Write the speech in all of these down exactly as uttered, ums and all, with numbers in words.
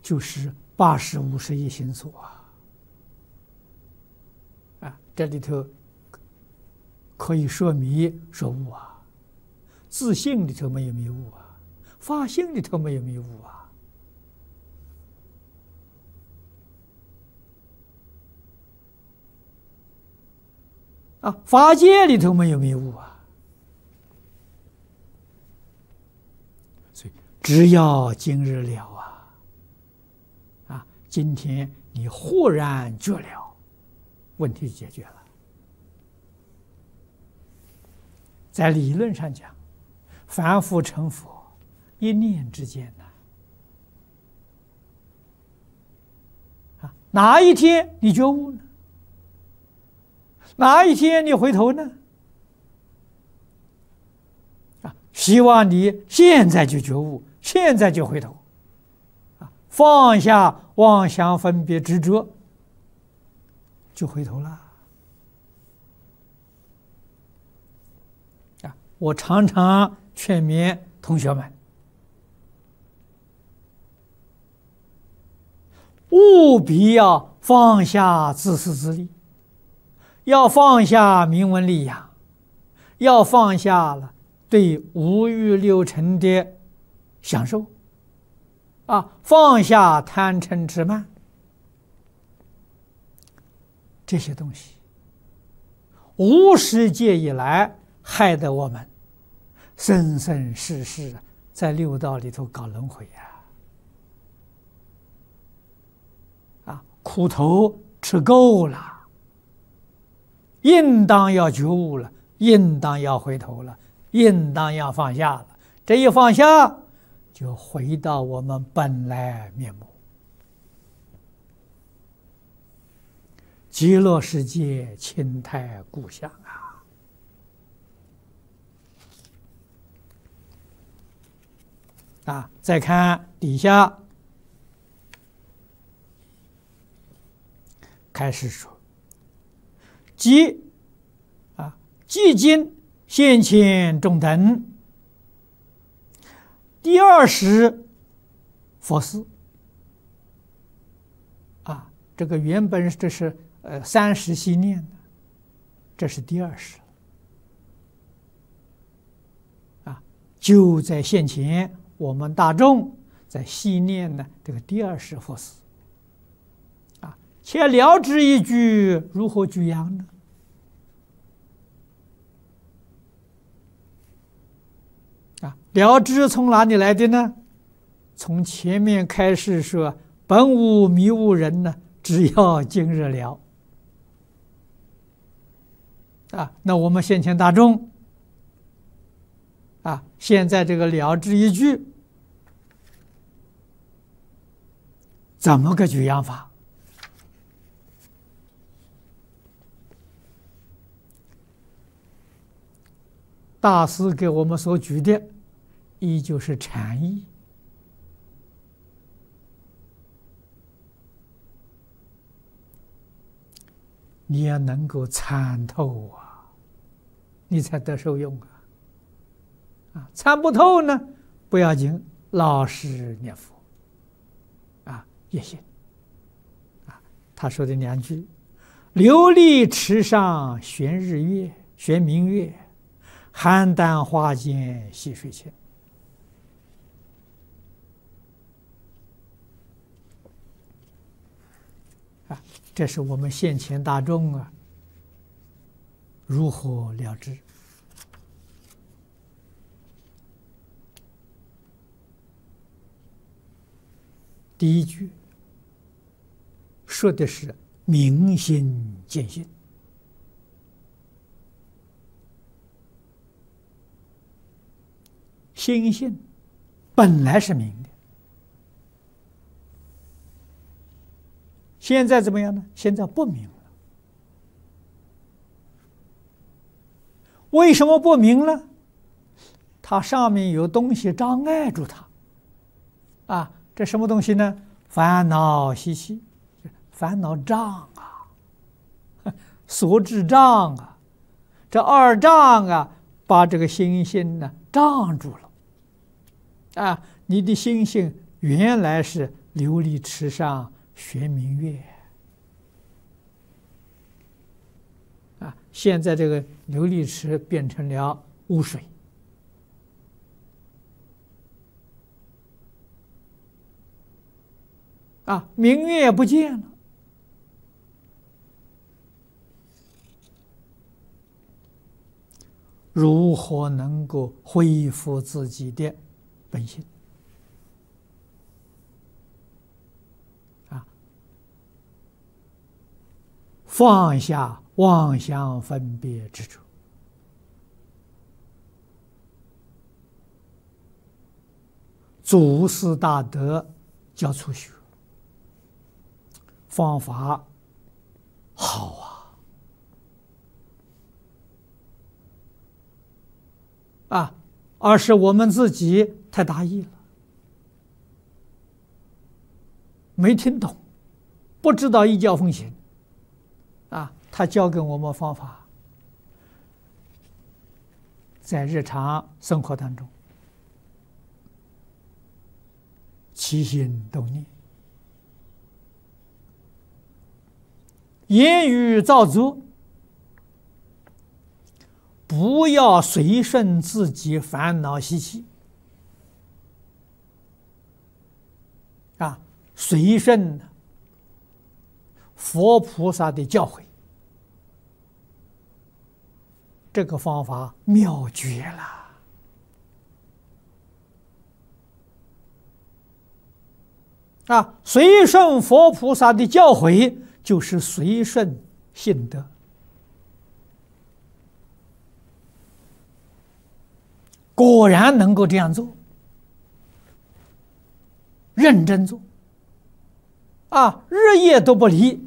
就是八十五十一心所啊！啊，这里头可以说迷说悟啊，自信里头没有迷悟啊，发心里头没有迷悟啊，啊，法界里头没有迷悟啊，所以只要今日了啊，啊，今天你豁然觉了，问题解决了。在理论上讲，凡夫成佛，一念之间呐。啊，哪一天你觉悟呢？哪一天你回头呢？啊，希望你现在就觉悟，现在就回头，啊，放下妄想分别执着，就回头了。啊，我常常劝勉同学们，务必要放下自私自利。要放下名闻利养，要放下了对五欲六尘的享受，啊，放下贪嗔痴慢，这些东西，无始劫以来害得我们生生世世在六道里头搞轮回呀，啊，苦头吃够了。应当要觉悟了，应当要回头了，应当要放下了。这一放下，就回到我们本来面目。极乐世界清泰故乡啊！啊，再看底下，开始说。即啊，即今现前众等，第二识佛事啊，这个原本这是呃三识细念的，这是第二识啊，就在现前，我们大众在细念呢这个第二识佛事啊，且了知一句如何具养呢？啊，了知从哪里来的呢？从前面开始说，本无迷悟人呢，只要今日了。啊，那我们现前大众，啊，现在这个了知一句，怎么个举养法？大师给我们所举的，依旧是禅意。你要能够参透啊，你才得受用啊！啊，参不透呢，不要紧，老实念佛，啊，也行。啊，他说的两句：琉璃池上悬日月，悬明月。邯郸花间溪水清，啊，这是我们现前大众啊，如何了知？第一句说的是明心见性。心性本来是明的，现在怎么样呢？现在不明了。为什么不明了？它上面有东西障碍住它。啊，这什么东西呢？烦恼习气，烦恼障啊，所知障啊，这二障啊，把这个心性呢障住了。啊，你的心性原来是琉璃池上学明月啊！现在这个琉璃池变成了污水啊，明月不见了。如何能够恢复自己的本性？啊，放下妄想分别执着，祖师大德教初学，方法好啊！啊，而是我们自己太大意了，没听懂，不知道依教奉行。啊，他教给我们方法，在日常生活当中，起心动念，言语造作，不要随顺自己烦恼习气啊，随顺佛菩萨的教诲，这个方法妙绝了啊！随顺佛菩萨的教诲，就是随顺性德。果然能够这样做，认真做啊，日夜都不离。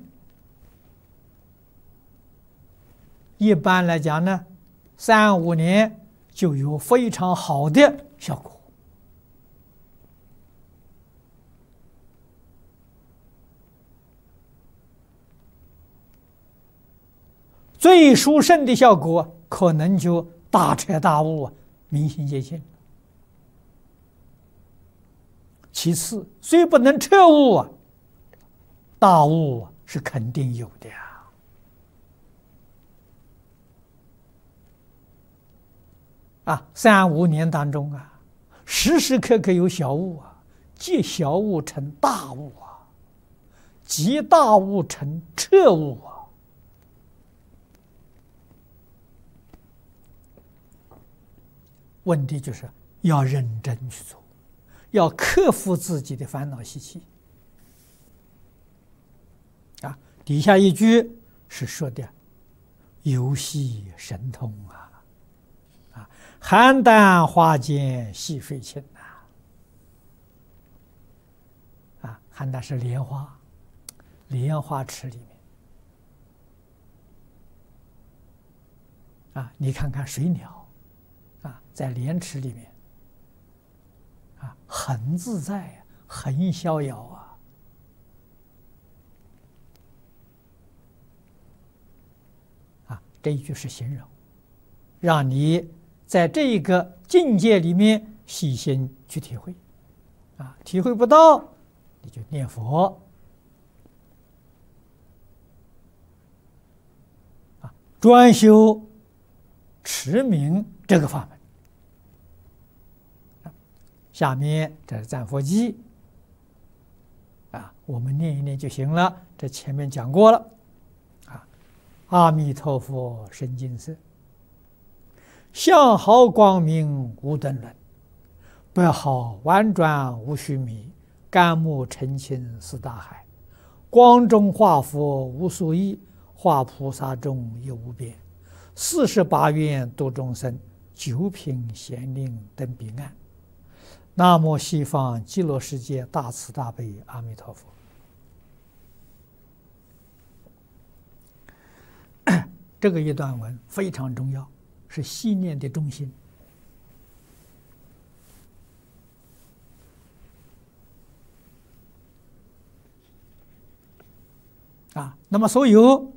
一般来讲呢，三五年就有非常好的效果。最殊胜的效果，可能就大彻大悟啊，明心见性。其次，虽不能彻悟啊，大悟是肯定有的呀。啊，三五年当中啊，时时刻刻有小悟啊，即小悟成大悟啊，即大悟成彻悟啊。问题就是要认真去做，要克服自己的烦恼习气。啊，底下一句是说的游戏神通啊，啊，邯郸花间戏水情呐，啊，邯郸是莲花，莲花池里面，啊，你看看水鸟。啊，在莲池里面，啊，很自在，很逍遥啊！啊，这一句是形容，让你在这一个境界里面细心去体会，啊，体会不到，你就念佛，啊，专修持名这个法门。下面这是赞佛记啊，我们念一念就行了。这前面讲过了啊。阿弥陀佛，深净色，相好光明无等伦，白毫婉转无须弥，甘木澄清似大海，光中化佛无数亿，化菩萨众有无边，四十八愿度众生，九品贤令登彼岸。南无西方极乐世界大慈大悲阿弥陀佛。这个一段文非常重要，是信念的中心。啊，那么所有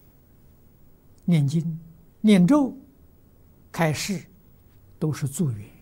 念经、念咒、开示，都是助缘。